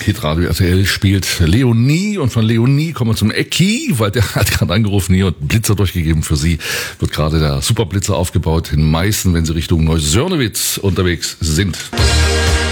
Hitradio RTL spielt Leonie und von Leonie kommen wir zum Ecki, weil der hat gerade angerufen hier und einen Blitzer durchgegeben. Für sie wird gerade der Superblitzer aufgebaut in Meißen, wenn sie Richtung Neusörnewitz unterwegs sind.